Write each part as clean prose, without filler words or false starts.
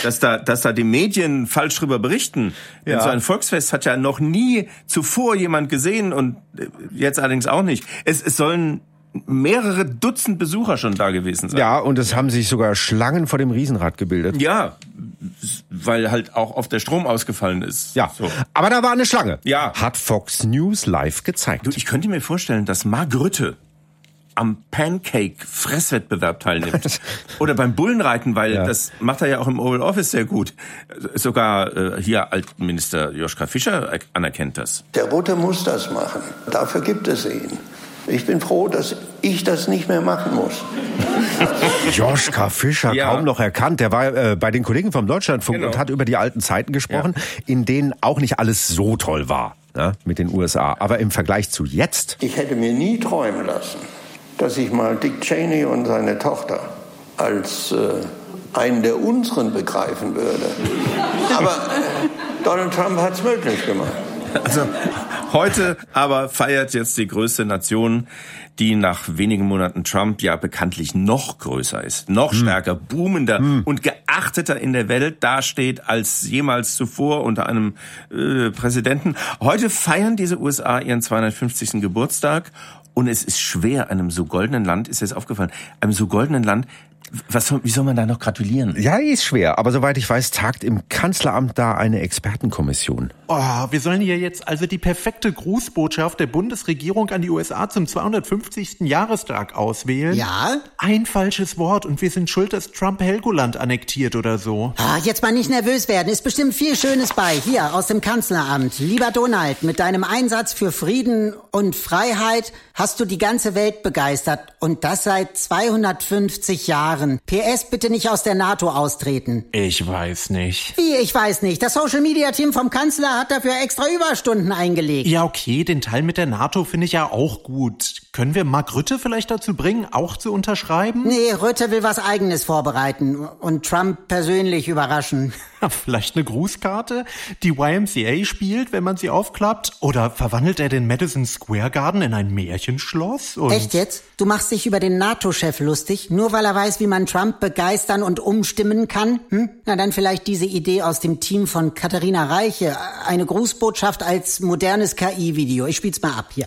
dass da die Medien falsch drüber berichten. Denn so ein Volksfest hat ja noch nie zuvor jemand gesehen und jetzt allerdings auch nicht. Es sollen mehrere Dutzend Besucher schon da gewesen sein. Ja, und es haben sich sogar Schlangen vor dem Riesenrad gebildet. Ja, weil halt auch oft der Strom ausgefallen ist. Ja, so. Aber da war eine Schlange. Ja. Hat Fox News live gezeigt. Du, ich könnte mir vorstellen, dass Mark Rutte am Pancake-Fresswettbewerb teilnimmt. Oder beim Bullenreiten, weil das macht er ja auch im Oval Office sehr gut. Sogar hier Altminister Joschka Fischer anerkennt das. Der Rutte muss das machen. Dafür gibt es ihn. Ich bin froh, dass ich das nicht mehr machen muss. Joschka Fischer, kaum noch erkannt. Der war bei den Kollegen vom Deutschlandfunk und hat über die alten Zeiten gesprochen, in denen auch nicht alles so toll war, ne, mit den USA. Aber im Vergleich zu jetzt... Ich hätte mir nie träumen lassen, dass ich mal Dick Cheney und seine Tochter als einen der unseren begreifen würde. Aber Donald Trump hat es möglich gemacht. Also heute aber feiert jetzt die größte Nation, die nach wenigen Monaten Trump ja bekanntlich noch größer ist, noch stärker, boomender und geachteter in der Welt dasteht als jemals zuvor unter einem Präsidenten. Heute feiern diese USA ihren 250. Geburtstag und es ist schwer, einem so goldenen Land, ist jetzt aufgefallen, einem so goldenen Land, wie soll man da noch gratulieren? Ja, ist schwer, aber soweit ich weiß, tagt im Kanzleramt da eine Expertenkommission. Oh, wir sollen hier jetzt also die perfekte Grußbotschaft der Bundesregierung an die USA zum 250. Jahrestag auswählen? Ja? Ein falsches Wort und wir sind schuld, dass Trump Helgoland annektiert oder so. Ah, jetzt mal nicht nervös werden, ist bestimmt viel Schönes bei. Hier, aus dem Kanzleramt. Lieber Donald, mit deinem Einsatz für Frieden und Freiheit hast du die ganze Welt begeistert. Und das seit 250 Jahren. PS, bitte nicht aus der NATO austreten. Ich weiß nicht. Wie, ich weiß nicht? Das Social-Media-Team vom Kanzler hat dafür extra Überstunden eingelegt. Ja, okay, den Teil mit der NATO finde ich ja auch gut. Können wir Mark Rutte vielleicht dazu bringen, auch zu unterschreiben? Nee, Rutte will was Eigenes vorbereiten und Trump persönlich überraschen. Vielleicht eine Grußkarte, die YMCA spielt, wenn man sie aufklappt? Oder verwandelt er den Madison Square Garden in ein Märchenschloss? Echt jetzt? Du machst dich über den NATO-Chef lustig, nur weil er weiß, wie man Trump begeistern und umstimmen kann? Na dann vielleicht diese Idee aus dem Team von Katharina Reiche. Eine Grußbotschaft als modernes KI-Video. Ich spiel's mal ab hier.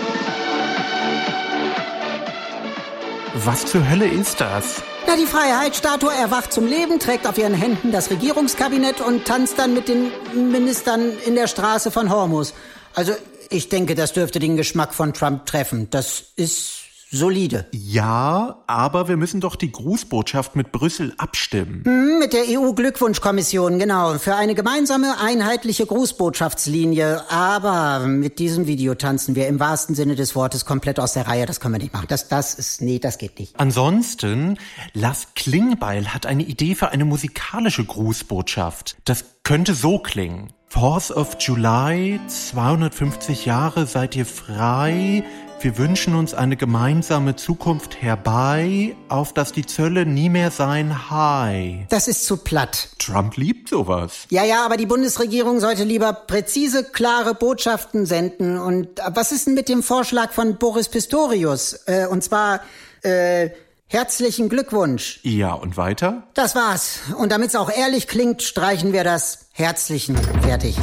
Was zur Hölle ist das? Na, die Freiheitsstatue erwacht zum Leben, trägt auf ihren Händen das Regierungskabinett und tanzt dann mit den Ministern in der Straße von Hormuz. Also, ich denke, das dürfte den Geschmack von Trump treffen. Das ist solide. Ja, aber wir müssen doch die Grußbotschaft mit Brüssel abstimmen. Mit der EU-Glückwunschkommission, genau. Für eine gemeinsame, einheitliche Grußbotschaftslinie. Aber mit diesem Video tanzen wir im wahrsten Sinne des Wortes komplett aus der Reihe. Das können wir nicht machen. Das geht nicht. Ansonsten, Lars Klingbeil hat eine Idee für eine musikalische Grußbotschaft. Das könnte so klingen. 4th of July, 250 Jahre seid ihr frei. Wir wünschen uns eine gemeinsame Zukunft herbei, auf dass die Zölle nie mehr sein High. Das ist zu platt. Trump liebt sowas. Ja, aber die Bundesregierung sollte lieber präzise, klare Botschaften senden. Und was ist denn mit dem Vorschlag von Boris Pistorius? Und zwar, herzlichen Glückwunsch. Ja, und weiter? Das war's. Und damit's auch ehrlich klingt, streichen wir das Herzlichen. Fertig.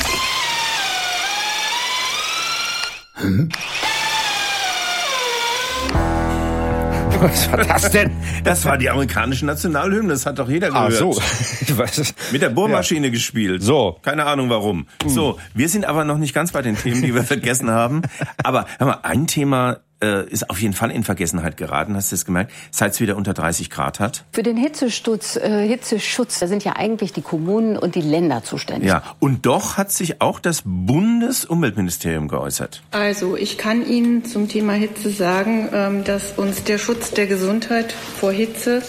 Was war das denn? Das war die amerikanische Nationalhymne, das hat doch jeder gehört. So. Ich weiß. Mit der Bohrmaschine gespielt. So. Keine Ahnung warum. So, wir sind aber noch nicht ganz bei den Themen, die wir vergessen haben. Aber hör mal, ein Thema ist auf jeden Fall in Vergessenheit geraten, hast du es gemerkt, seit es wieder unter 30 Grad hat? Für den Hitzeschutz, da sind ja eigentlich die Kommunen und die Länder zuständig. Ja, und doch hat sich auch das Bundesumweltministerium geäußert. Also, ich kann Ihnen zum Thema Hitze sagen, dass uns der Schutz der Gesundheit vor Hitze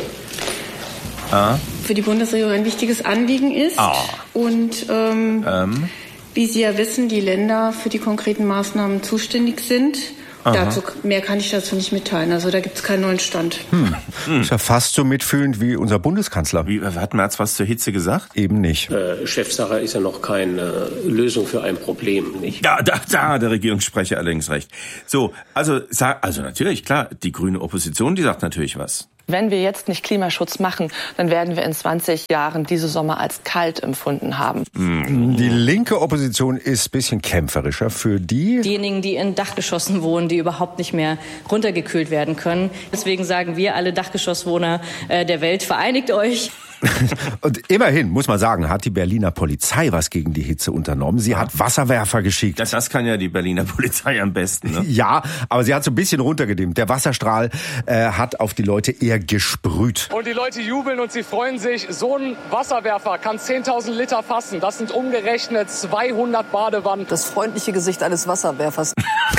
für die Bundesregierung ein wichtiges Anliegen ist. Und wie Sie ja wissen, die Länder für die konkreten Maßnahmen zuständig sind. Mehr kann ich dazu nicht mitteilen. Also da gibt es keinen neuen Stand. Ist ja fast so mitfühlend wie unser Bundeskanzler. Hat Merz was zur Hitze gesagt? Eben nicht. Chefsache ist ja noch keine Lösung für ein Problem, nicht? Da hat der Regierungssprecher allerdings recht. So, also natürlich, klar, die grüne Opposition, die sagt natürlich was. Wenn wir jetzt nicht Klimaschutz machen, dann werden wir in 20 Jahren diese Sommer als kalt empfunden haben. Die linke Opposition ist ein bisschen kämpferischer für diejenigen, die in Dachgeschossen wohnen, die überhaupt nicht mehr runtergekühlt werden können. Deswegen sagen wir alle Dachgeschosswohner der Welt, vereinigt euch. Und immerhin, muss man sagen, hat die Berliner Polizei was gegen die Hitze unternommen. Sie hat Wasserwerfer geschickt. Das kann ja die Berliner Polizei am besten, ne? Ja, aber sie hat so ein bisschen runtergedimmt. Der Wasserstrahl hat auf die Leute eher gesprüht. Und die Leute jubeln und sie freuen sich. So ein Wasserwerfer kann 10.000 Liter fassen. Das sind umgerechnet 200 Badewannen. Das freundliche Gesicht eines Wasserwerfers.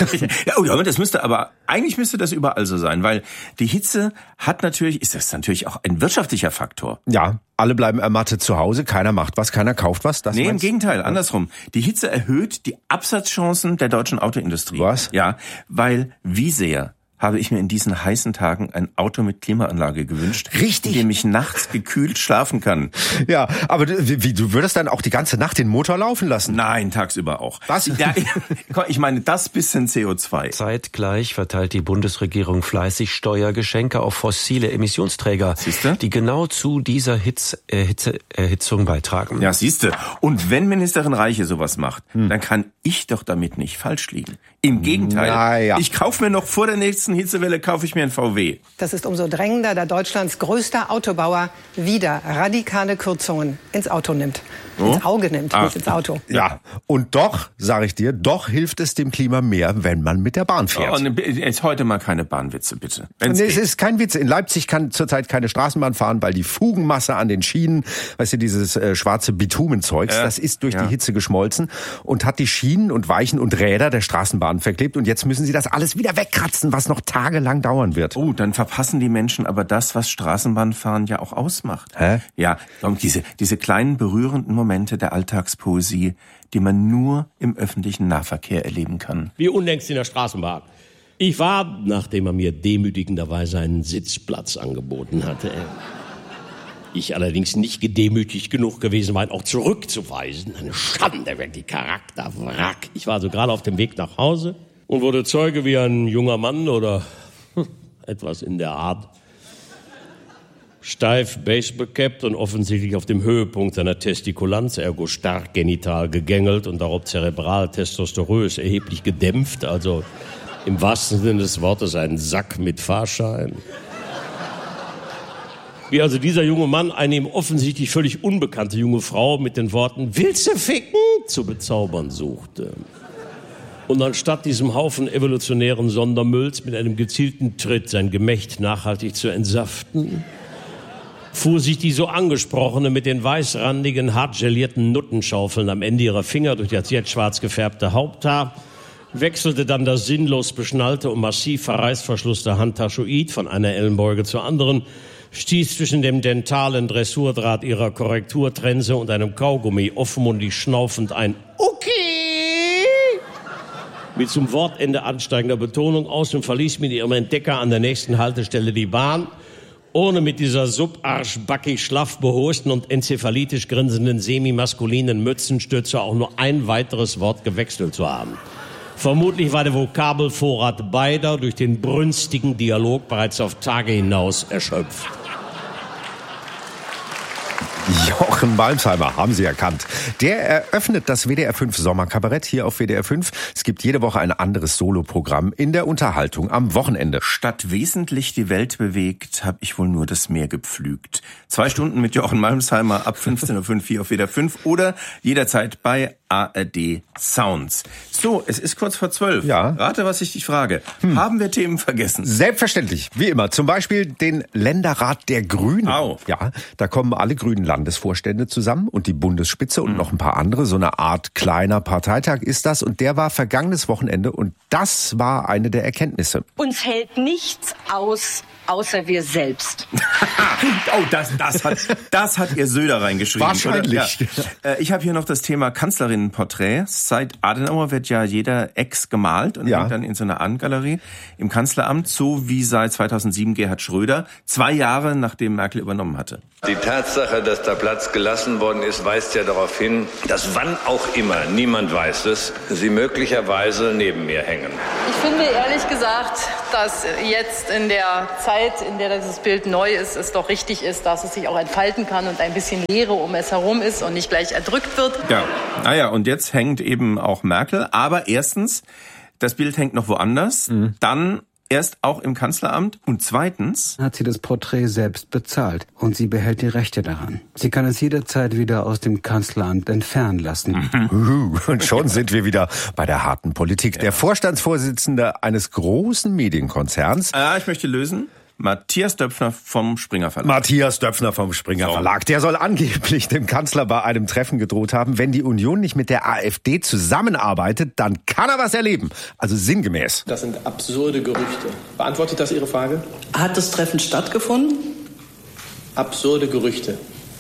Ja, eigentlich müsste das überall so sein, weil die Hitze ist das natürlich auch ein wirtschaftlicher Faktor. Ja, alle bleiben ermattet zu Hause, keiner macht was, keiner kauft was. Nee, im Gegenteil, andersrum. Die Hitze erhöht die Absatzchancen der deutschen Autoindustrie. Was? Ja, weil wie sehr habe ich mir in diesen heißen Tagen ein Auto mit Klimaanlage gewünscht. Richtig. In dem ich nachts gekühlt schlafen kann. Ja, aber du würdest dann auch die ganze Nacht den Motor laufen lassen? Nein, tagsüber auch. Was? Ja, ich meine, das bisschen CO2. Zeitgleich verteilt die Bundesregierung fleißig Steuergeschenke auf fossile Emissionsträger, siehste? Die genau zu dieser Erhitzung beitragen. Ja, siehste. Und wenn Ministerin Reiche sowas macht, dann kann ich doch damit nicht falsch liegen. Im Gegenteil, ich kaufe mir noch vor der nächsten Hitzewelle einen VW. Das ist umso drängender, da Deutschlands größter Autobauer wieder radikale Kürzungen ins Auto nimmt. Ins Auge nimmt, nicht ins Auto. Ja, und doch, sage ich dir, doch hilft es dem Klima mehr, wenn man mit der Bahn fährt. Jetzt heute mal keine Bahnwitze, bitte. Nee, es ist kein Witz. In Leipzig kann zurzeit keine Straßenbahn fahren, weil die Fugenmasse an den Schienen, weißt du, dieses schwarze Bitumenzeugs, das ist durch die Hitze geschmolzen und hat die Schienen und Weichen und Räder der Straßenbahn verklebt. Und jetzt müssen sie das alles wieder wegkratzen, was noch tagelang dauern wird. Oh, dann verpassen die Menschen aber das, was Straßenbahnfahren ja auch ausmacht. Hä? Ja, diese kleinen berührenden Momente der Alltagspoesie, die man nur im öffentlichen Nahverkehr erleben kann. Wie unlängst in der Straßenbahn. Ich war, nachdem er mir demütigenderweise einen Sitzplatz angeboten hatte, ich allerdings nicht gedemütigt genug gewesen war, ihn auch zurückzuweisen. Eine Schande, wirklich Charakterwrack. Ich war also gerade auf dem Weg nach Hause und wurde Zeuge, wie ein junger Mann oder etwas in der Art, steif baseballcapped und offensichtlich auf dem Höhepunkt seiner Testikulanz, ergo stark genital gegängelt und darauf zerebral testosterös erheblich gedämpft, also im wahrsten Sinne des Wortes ein Sack mit Fahrschein. Wie also dieser junge Mann eine ihm offensichtlich völlig unbekannte junge Frau mit den Worten "Willst du ficken?" zu bezaubern suchte. Und anstatt diesem Haufen evolutionären Sondermülls mit einem gezielten Tritt sein Gemächt nachhaltig zu entsaften, fuhr sich die so angesprochene mit den weißrandigen, hart gelierten Nuttenschaufeln am Ende ihrer Finger durch das jetzt schwarz gefärbte Haupthaar, wechselte dann das sinnlos beschnallte und massiv verreißverschlusste Handtaschoid von einer Ellenbeuge zur anderen, stieß zwischen dem dentalen Dressurdraht ihrer Korrekturtrense und einem Kaugummi offenmundig schnaufend ein "Okay" mit zum Wortende ansteigender Betonung aus und verließ mit ihrem Entdecker an der nächsten Haltestelle die Bahn, ohne mit dieser subarschbackig schlaff behosten und enzephalitisch grinsenden semi-maskulinen Mützenstütze auch nur ein weiteres Wort gewechselt zu haben. Vermutlich war der Vokabelvorrat beider durch den brünstigen Dialog bereits auf Tage hinaus erschöpft. Jochen Malmsheimer, haben Sie erkannt. Der eröffnet das WDR 5 Sommerkabarett hier auf WDR 5. Es gibt jede Woche ein anderes Soloprogramm in der Unterhaltung am Wochenende. Statt wesentlich die Welt bewegt, habe ich wohl nur das Meer gepflügt. 2 Stunden mit Jochen Malmsheimer ab 15.05 Uhr hier auf WDR 5 oder jederzeit bei ARD Sounds. So, es ist kurz vor 12. Ja. Rate, was ich dich frage. Haben wir Themen vergessen? Selbstverständlich, wie immer. Zum Beispiel den Länderrat der Grünen. Ja, da kommen alle grünen Landesvorstände zusammen und die Bundesspitze und noch ein paar andere. So eine Art kleiner Parteitag ist das. Und der war vergangenes Wochenende und das war eine der Erkenntnisse. Uns hält nichts aus, außer wir selbst. Oh, das hat ihr Söder reingeschrieben. Wahrscheinlich. Ja. Ich habe hier noch das Thema Kanzlerin ein Porträt. Seit Adenauer wird ja jeder Ex gemalt und hängt dann in so einer Ahnengalerie im Kanzleramt, so wie seit 2007 Gerhard Schröder, 2 Jahre nachdem Merkel übernommen hatte. Die Tatsache, dass der Platz gelassen worden ist, weist ja darauf hin, dass wann auch immer, niemand weiß es, Sie möglicherweise neben mir hängen. Ich finde ehrlich gesagt, dass jetzt in der Zeit, in der dieses Bild neu ist, es doch richtig ist, dass es sich auch entfalten kann und ein bisschen Leere um es herum ist und nicht gleich erdrückt wird. Ja, naja, und jetzt hängt eben auch Merkel. Aber erstens, das Bild hängt noch woanders. Dann erst auch im Kanzleramt. Und zweitens hat sie das Porträt selbst bezahlt und sie behält die Rechte daran. Sie kann es jederzeit wieder aus dem Kanzleramt entfernen lassen. Und schon sind wir wieder bei der harten Politik. Ja. Der Vorstandsvorsitzende eines großen Medienkonzerns. Ich möchte lösen. Matthias Döpfner vom Springer Verlag. Matthias Döpfner vom Springer Verlag. Der soll angeblich dem Kanzler bei einem Treffen gedroht haben, wenn die Union nicht mit der AfD zusammenarbeitet, dann kann er was erleben. Also sinngemäß. Das sind absurde Gerüchte. Beantwortet das Ihre Frage? Hat das Treffen stattgefunden? Absurde Gerüchte.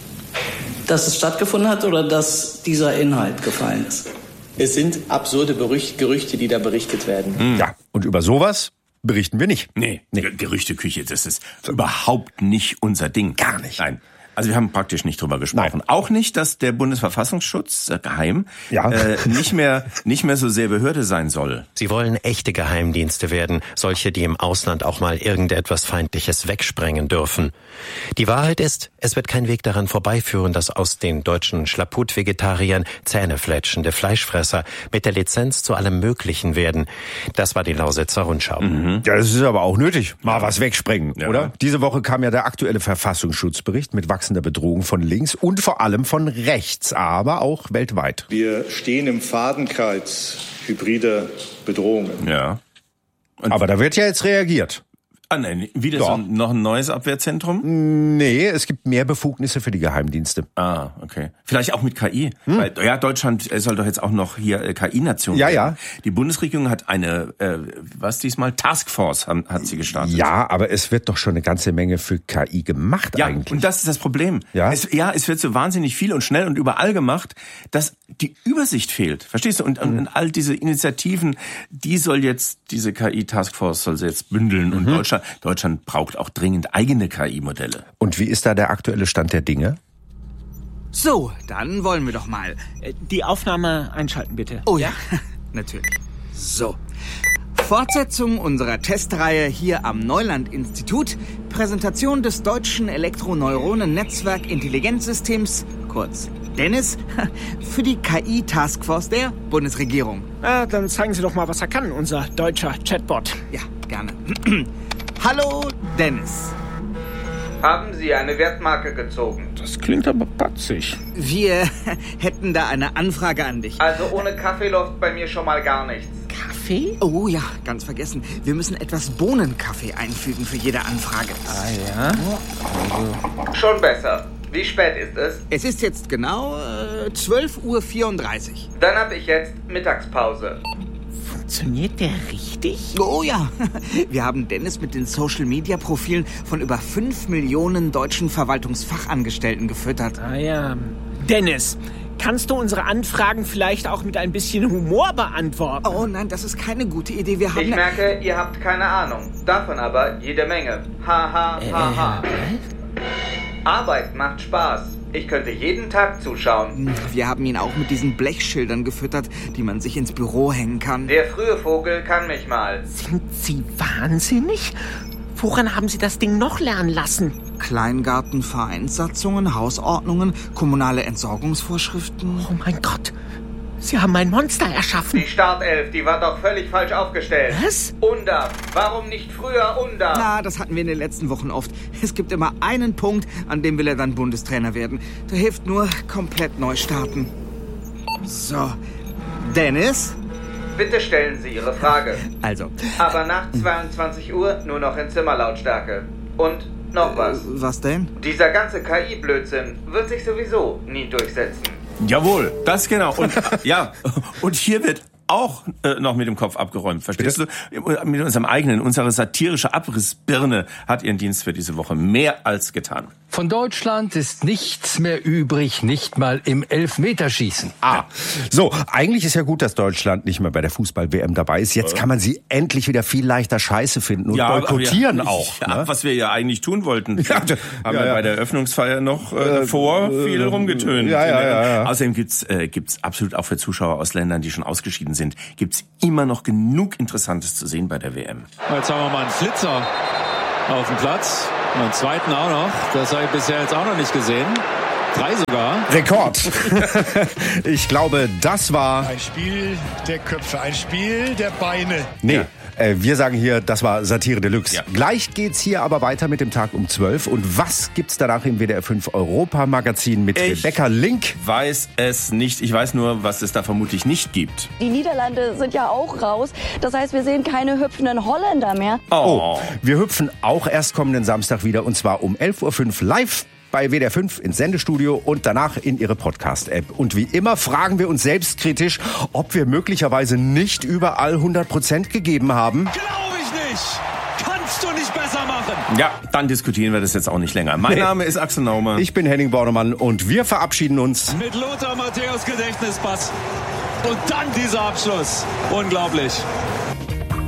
Dass es stattgefunden hat oder dass dieser Inhalt gefallen ist? Es sind absurde Gerüchte, die da berichtet werden. Ja, und über sowas berichten wir nicht. Nee. Gerüchteküche, das ist überhaupt nicht unser Ding. Gar nicht. Nein. Also wir haben praktisch nicht drüber gesprochen. Nein. Auch nicht, dass der Bundesverfassungsschutz, geheim, nicht mehr so sehr Behörde sein soll. Sie wollen echte Geheimdienste werden, solche, die im Ausland auch mal irgendetwas Feindliches wegsprengen dürfen. Die Wahrheit ist, es wird kein Weg daran vorbeiführen, dass aus den deutschen Schlapput-Vegetariern zähnefletschende Fleischfresser mit der Lizenz zu allem Möglichen werden. Das war die Lausitzer Rundschau. Ja, das ist aber auch nötig. Mal was wegsprengen, oder? Diese Woche kam ja der aktuelle Verfassungsschutzbericht mit wachsender Bedrohung von links und vor allem von rechts, aber auch weltweit. Wir stehen im Fadenkreuz hybrider Bedrohungen. Ja. Aber da wird ja jetzt reagiert. Nein, wieder noch ein neues Abwehrzentrum? Nee, es gibt mehr Befugnisse für die Geheimdienste. Okay. Vielleicht auch mit KI. Weil, Deutschland soll doch jetzt auch noch hier KI-Nation werden. Ja. Die Bundesregierung hat eine, Taskforce hat sie gestartet. Ja, aber es wird doch schon eine ganze Menge für KI gemacht eigentlich. Und das ist das Problem. Ja? Es wird so wahnsinnig viel und schnell und überall gemacht, dass die Übersicht fehlt. Verstehst du? Und all diese Initiativen, diese KI-Taskforce soll sie jetzt bündeln und Deutschland braucht auch dringend eigene KI-Modelle. Und wie ist da der aktuelle Stand der Dinge? So, dann wollen wir doch mal. Die Aufnahme einschalten, bitte. Oh ja, natürlich. So. Fortsetzung unserer Testreihe hier am Neuland-Institut. Präsentation des deutschen Elektroneuronen-Netzwerk-Intelligenzsystems, kurz Dennis, für die KI-Taskforce der Bundesregierung. Dann zeigen Sie doch mal, was er kann, unser deutscher Chatbot. Ja, gerne. Hallo, Dennis. Haben Sie eine Wertmarke gezogen? Das klingt aber patzig. Wir hätten da eine Anfrage an dich. Also ohne Kaffee läuft bei mir schon mal gar nichts. Kaffee? Oh ja, ganz vergessen. Wir müssen etwas Bohnenkaffee einfügen für jede Anfrage. Ja? Schon besser. Wie spät ist es? Es ist jetzt genau 12:34 Uhr. Dann habe ich jetzt Mittagspause. Funktioniert der richtig? Oh ja. Wir haben Dennis mit den Social-Media-Profilen von über 5 Millionen deutschen Verwaltungsfachangestellten gefüttert. Ja. Dennis, kannst du unsere Anfragen vielleicht auch mit ein bisschen Humor beantworten? Oh nein, das ist keine gute Idee. Wir haben ich merke, ihr habt keine Ahnung. Davon aber jede Menge. Ha, ha, ha, ha. Arbeit macht Spaß. Ich könnte jeden Tag zuschauen. Wir haben ihn auch mit diesen Blechschildern gefüttert, die man sich ins Büro hängen kann. Der frühe Vogel kann mich mal. Sind Sie wahnsinnig? Woran haben Sie das Ding noch lernen lassen? Kleingarten, Vereinssatzungen, Hausordnungen, kommunale Entsorgungsvorschriften. Oh mein Gott, Sie haben ein Monster erschaffen. Die Startelf, die war doch völlig falsch aufgestellt. Was? UNDAF. Warum nicht früher UNDAF? Na, das hatten wir in den letzten Wochen oft. Es gibt immer einen Punkt, an dem will er dann Bundestrainer werden. Da hilft nur komplett neu starten. So, Dennis? Bitte stellen Sie Ihre Frage. Also. Aber nach 22 Uhr nur noch in Zimmerlautstärke. Und noch was. Was denn? Dieser ganze KI-Blödsinn wird sich sowieso nie durchsetzen. Jawohl, das genau. Und und hier wird auch noch mit dem Kopf abgeräumt, verstehst du? Mit unserem eigenen, unsere satirische Abrissbirne hat ihren Dienst für diese Woche mehr als getan. Von Deutschland ist nichts mehr übrig, nicht mal im Elfmeterschießen. So, eigentlich ist ja gut, dass Deutschland nicht mehr bei der Fußball-WM dabei ist. Jetzt kann man sie endlich wieder viel leichter scheiße finden und boykottieren auch. Ja, ne? was wir ja eigentlich tun wollten. Haben wir bei der Eröffnungsfeier noch davor viel rumgetönt. Ja. Außerdem gibt's absolut auch für Zuschauer aus Ländern, die schon ausgeschieden sind, gibt's immer noch genug Interessantes zu sehen bei der WM. Jetzt haben wir mal einen Flitzer auf dem Platz. Und einen zweiten auch noch. Das habe ich bisher jetzt auch noch nicht gesehen. 3 sogar. Rekord. Ich glaube, das war... Ein Spiel der Köpfe, ein Spiel der Beine. Nee. Wir sagen hier, das war Satire Deluxe. Ja. Gleich geht's hier aber weiter mit dem Tag um 12. Und was gibt's danach im WDR 5 Europa-Magazin mit Rebecca Link? Ich weiß es nicht. Ich weiß nur, was es da vermutlich nicht gibt. Die Niederlande sind ja auch raus. Das heißt, wir sehen keine hüpfenden Holländer mehr. Oh. Wir hüpfen auch erst kommenden Samstag wieder. Und zwar um 11.05 Uhr live bei WDR 5 ins Sendestudio und danach in Ihre Podcast-App. Und wie immer fragen wir uns selbstkritisch, ob wir möglicherweise nicht überall 100% gegeben haben. Glaube ich nicht! Kannst du nicht besser machen! Ja, dann diskutieren wir das jetzt auch nicht länger. Mein Name ist Axel Naumann. Ich bin Henning Bornemann und wir verabschieden uns mit Lothar Matthäus Gedächtnispass. Und dann dieser Abschluss. Unglaublich.